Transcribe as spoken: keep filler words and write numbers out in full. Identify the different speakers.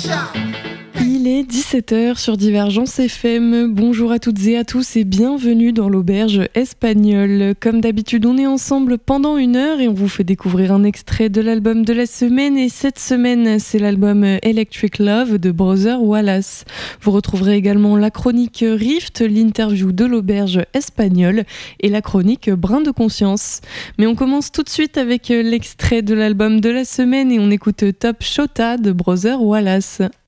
Speaker 1: Il est dix-sept heures sur Divergence F M. Bonjour à toutes et à tous et bienvenue dans l'auberge espagnole. Comme d'habitude, on est ensemble pendant une heure et on vous fait découvrir un extrait de l'album de la semaine. Et cette semaine, c'est l'album Electric Love de Brother Wallace. Vous retrouverez également la chronique Rift, l'interview de l'auberge espagnole et la chronique Brin de conscience. Mais on commence tout de suite avec l'extrait de l'album de la semaine et on écoute Top Shota de Brother Wallace.